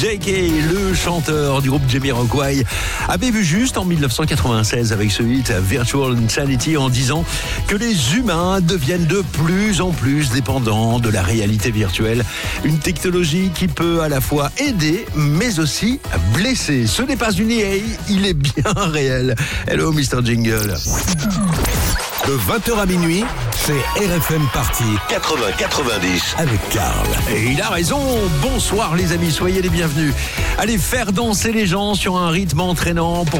J.K., le chanteur du groupe Jamiroquai, avait vu juste en 1996 avec ce hit Virtual Insanity en disant que les humains deviennent de plus en plus dépendants de la réalité virtuelle. Une technologie qui peut à la fois aider mais aussi blesser. Ce n'est pas une EA, il est bien réel. Hello Mr. Jingle. De 20h à minuit, c'est RFM Party 80-90 avec Karl. Et il a raison. Bonsoir les amis, soyez les bienvenus. Allez faire danser les gens sur un rythme entraînant pour